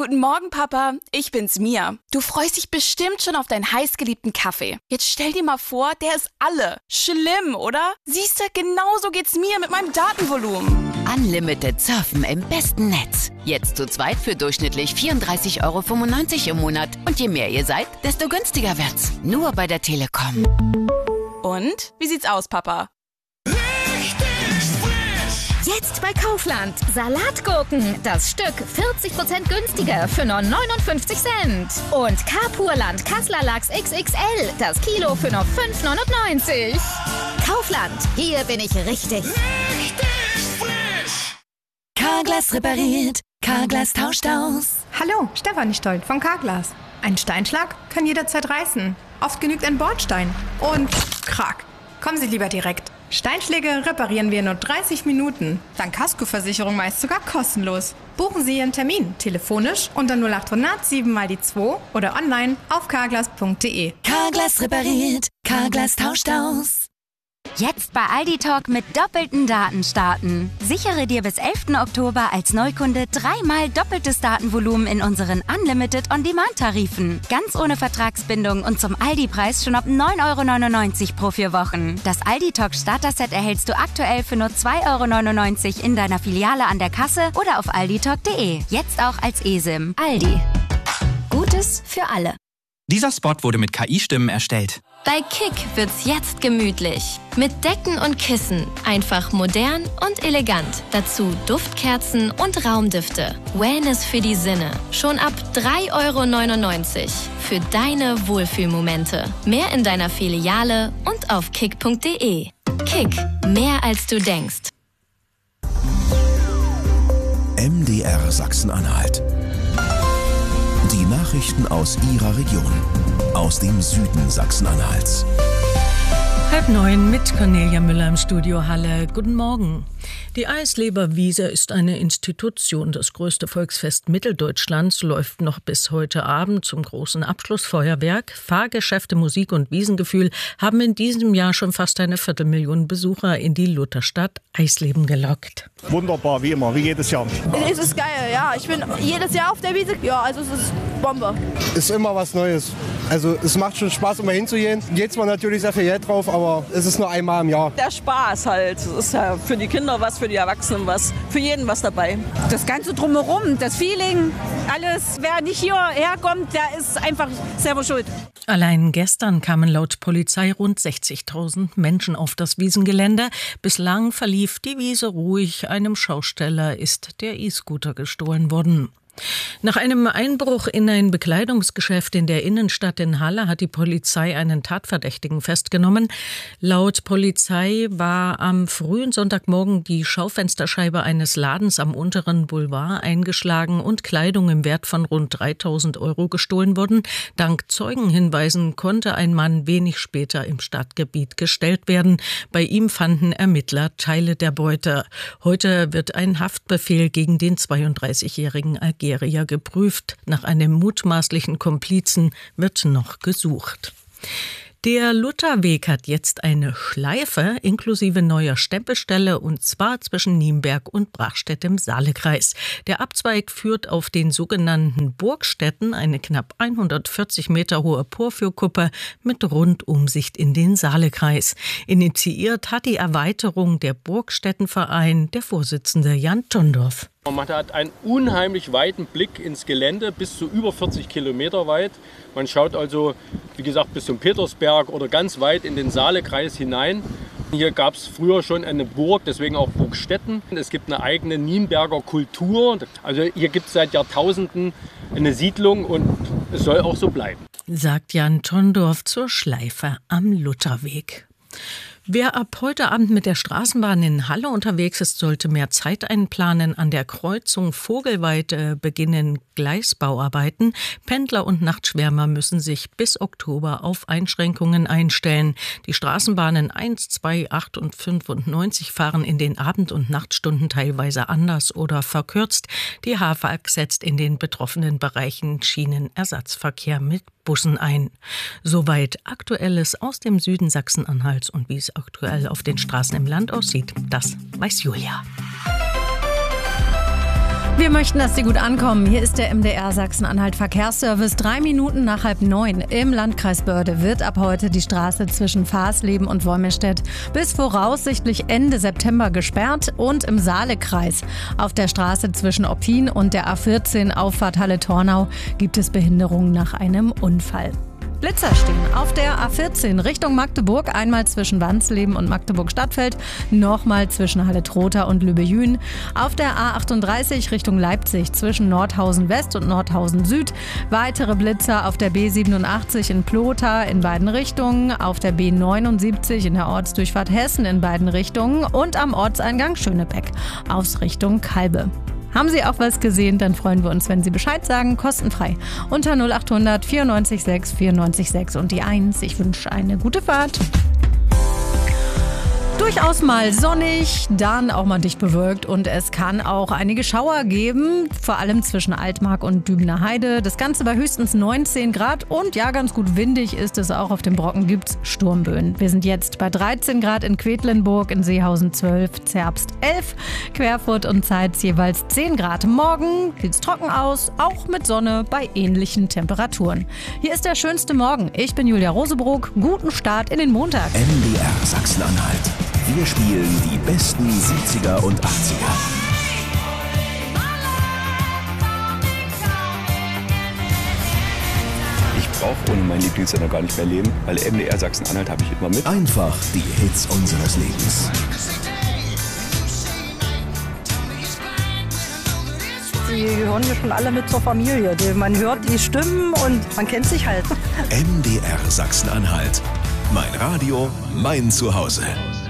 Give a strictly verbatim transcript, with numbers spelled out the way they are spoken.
Guten Morgen, Papa. Ich bin's, Mia. Du freust dich bestimmt schon auf deinen heißgeliebten Kaffee. Jetzt stell dir mal vor, der ist alle. Schlimm, oder? Siehst du, genauso geht's mir mit meinem Datenvolumen. Unlimited surfen im besten Netz. Jetzt zu zweit für durchschnittlich vierunddreißig Euro fünfundneunzig im Monat. Und je mehr ihr seid, desto günstiger wird's. Nur bei der Telekom. Und? Wie sieht's aus, Papa? Jetzt bei Kaufland. Salatgurken. Das Stück vierzig Prozent günstiger für nur neunundfünfzig Cent. Und Carpurland Kassler Lachs X X L. Das Kilo für nur fünf neunundneunzig. Kaufland. Hier bin ich richtig. Richtig frisch. Carglass repariert. Carglass tauscht aus. Hallo, Stefanie Stolt von Carglass. Ein Steinschlag kann jederzeit reißen. Oft genügt ein Bordstein. Und krack. Kommen Sie lieber direkt. Steinschläge reparieren wir in nur dreißig Minuten. Dank Kaskoversicherung meist sogar kostenlos. Buchen Sie Ihren Termin telefonisch unter null acht hundert sieben mal die zwei oder online auf carglass punkt de. Carglass repariert. Carglass tauscht aus. Jetzt bei Aldi Talk mit doppelten Daten starten. Sichere dir bis elften Oktober als Neukunde dreimal doppeltes Datenvolumen in unseren Unlimited On-Demand-Tarifen. Ganz ohne Vertragsbindung und zum Aldi-Preis schon ab neun Euro neunundneunzig pro vier Wochen. Das Aldi Talk Starter-Set erhältst du aktuell für nur zwei Euro neunundneunzig in deiner Filiale an der Kasse oder auf alditalk punkt de. Jetzt auch als eSIM. Aldi. Gutes für alle. Dieser Spot wurde mit K I-Stimmen erstellt. Bei Kick wird's jetzt gemütlich. Mit Decken und Kissen. Einfach modern und elegant. Dazu Duftkerzen und Raumdüfte. Wellness für die Sinne. Schon ab drei Euro neunundneunzig. Für deine Wohlfühlmomente. Mehr in deiner Filiale und auf kick punkt de. Kick. Mehr als du denkst. M D R Sachsen-Anhalt. Die Nachrichten aus Ihrer Region. Aus dem Süden Sachsen-Anhalts. Halb neun mit Cornelia Müller im Studio Halle. Guten Morgen. Die Eisleber-Wiese ist eine Institution. Das größte Volksfest Mitteldeutschlands läuft noch bis heute Abend zum großen Abschlussfeuerwerk. Fahrgeschäfte, Musik und Wiesengefühl haben in diesem Jahr schon fast eine Viertelmillion Besucher in die Lutherstadt Eisleben gelockt. Wunderbar, wie immer, wie jedes Jahr. Es ist geil, ja. Ich bin jedes Jahr auf der Wiese. Ja, also es ist Bombe. Ist immer was Neues. Also es macht schon Spaß, immer hinzugehen. Geht zwar natürlich sehr viel Geld drauf, aber es ist nur einmal im Jahr. Der Spaß halt. Es ist ja für die Kinder was, für die Erwachsenen was, für jeden was dabei. Das Ganze drumherum, das Feeling, alles. Wer nicht hierher kommt, der ist einfach selber schuld. Allein gestern kamen laut Polizei rund sechzigtausend Menschen auf das Wiesengelände. Bislang verlief die Wiese ruhig. Einem Schausteller ist der E-Scooter gestohlen worden. Nach einem Einbruch in ein Bekleidungsgeschäft in der Innenstadt in Halle hat die Polizei einen Tatverdächtigen festgenommen. Laut Polizei war am frühen Sonntagmorgen die Schaufensterscheibe eines Ladens am unteren Boulevard eingeschlagen und Kleidung im Wert von rund dreitausend Euro gestohlen worden. Dank Zeugenhinweisen konnte ein Mann wenig später im Stadtgebiet gestellt werden. Bei ihm fanden Ermittler Teile der Beute. Heute wird ein Haftbefehl gegen den zweiunddreißigjährigen Algerier geprüft. Nach einem mutmaßlichen Komplizen wird noch gesucht. Der Lutherweg hat jetzt eine Schleife inklusive neuer Stempelstelle und zwar zwischen Nienberg und Brachstedt im Saalekreis. Der Abzweig führt auf den sogenannten Burgstätten, eine knapp hundertvierzig Meter hohe Porphyrkuppe mit Rundumsicht in den Saalekreis. Initiiert hat die Erweiterung der Burgstättenverein der Vorsitzende Jan Tondorf. Man hat einen unheimlich weiten Blick ins Gelände, bis zu über vierzig Kilometer weit. Man schaut also, wie gesagt, bis zum Petersberg oder ganz weit in den Saalekreis hinein. Hier gab es früher schon eine Burg, deswegen auch Burgstätten. Es gibt eine eigene Nienberger Kultur. Also hier gibt es seit Jahrtausenden eine Siedlung und es soll auch so bleiben. Sagt Jan Tondorf zur Schleife am Lutherweg. Wer ab heute Abend mit der Straßenbahn in Halle unterwegs ist, sollte mehr Zeit einplanen. An der Kreuzung Vogelweide beginnen Gleisbauarbeiten. Pendler und Nachtschwärmer müssen sich bis Oktober auf Einschränkungen einstellen. Die Straßenbahnen eins, zwei, acht und fünfundneunzig fahren in den Abend- und Nachtstunden teilweise anders oder verkürzt. Die H V A G setzt in den betroffenen Bereichen Schienenersatzverkehr mit Bussen ein. Soweit Aktuelles aus dem Süden Sachsen-Anhalts und wie es aktuell auf den Straßen im Land aussieht, das weiß Julia. Wir möchten, dass Sie gut ankommen. Hier ist der M D R Sachsen-Anhalt Verkehrsservice. Drei Minuten nach halb neun im Landkreis Börde wird ab heute die Straße zwischen Fahrsleben und Wolmirstedt bis voraussichtlich Ende September gesperrt und im Saalekreis. Auf der Straße zwischen Oppin und der A vierzehn Auffahrt Halle-Tornau gibt es Behinderungen nach einem Unfall. Blitzer stehen auf der A vierzehn Richtung Magdeburg, einmal zwischen Wansleben und Magdeburg-Stadtfeld, nochmal zwischen Halle-Trotha und Lübejün. Auf der A achtunddreißig Richtung Leipzig zwischen Nordhausen West und Nordhausen Süd. Weitere Blitzer auf der B siebenundachtzig in Plotha in beiden Richtungen, auf der B neunundsiebzig in der Ortsdurchfahrt Hessen in beiden Richtungen und am Ortseingang Schönebeck aus Richtung Kalbe. Haben Sie auch was gesehen, dann freuen wir uns, wenn Sie Bescheid sagen, kostenfrei. Unter null acht hundert vierundneunzig sechs vierundneunzig sechs und die eins. Ich wünsche eine gute Fahrt. Durchaus mal sonnig, dann auch mal dicht bewölkt und es kann auch einige Schauer geben, vor allem zwischen Altmark und Dübener Heide. Das Ganze bei höchstens neunzehn Grad und ja, ganz gut windig ist es auch. Auf dem Brocken gibt's Sturmböen. Wir sind jetzt bei dreizehn Grad in Quedlinburg, in Seehausen zwölf, Zerbst elf, Querfurt und Zeitz jeweils zehn Grad. Morgen sieht's trocken aus, auch mit Sonne bei ähnlichen Temperaturen. Hier ist der schönste Morgen. Ich bin Julia Rosebrook. Guten Start in den Montag. M D R Sachsen-Anhalt. Wir spielen die besten siebziger und achtziger. Ich brauche ohne meinen Lieblingssender gar nicht mehr leben, weil M D R Sachsen-Anhalt habe ich immer mit. Einfach die Hits unseres Lebens. Die gehören ja schon alle mit zur Familie. Man hört die Stimmen und man kennt sich halt. M D R Sachsen-Anhalt. Mein Radio, mein Zuhause.